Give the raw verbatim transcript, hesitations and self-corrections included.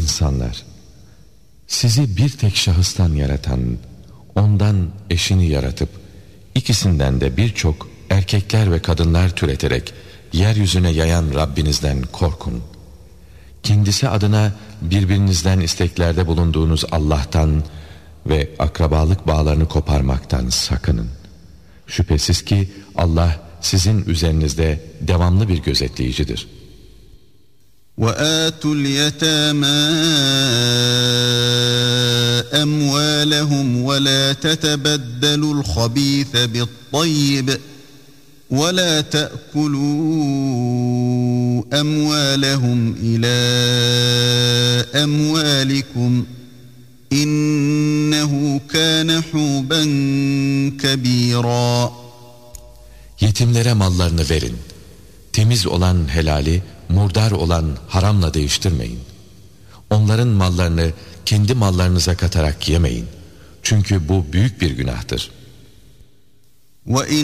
insanlar! Sizi bir tek şahıstan yaratan, ondan eşini yaratıp, ikisinden de birçok erkekler ve kadınlar türeterek yeryüzüne yayan Rabbinizden korkun. Kendisi adına birbirinizden isteklerde bulunduğunuz Allah'tan ve akrabalık bağlarını koparmaktan sakının. Şüphesiz ki Allah sizin üzerinizde devamlı bir gözetleyicidir. وَآتُوا الْيَتَامَى أَمْوَالَهُمْ وَلَا تَتَبَدَّلُوا الْخَبِيثَ بِالطَّيِّبِ وَلَا تَأْكُلُوا أَمْوَالَهُمْ إِلَى أَمْوَالِكُمْ إِنَّهُ كَانَ حُوبًا كَبِيرًا. Yetimlere mallarını verin. Temiz olan helali, murdar olan haramla değiştirmeyin. Onların mallarını kendi mallarınıza katarak yemeyin. Çünkü bu büyük bir günahtır. وَإِنْ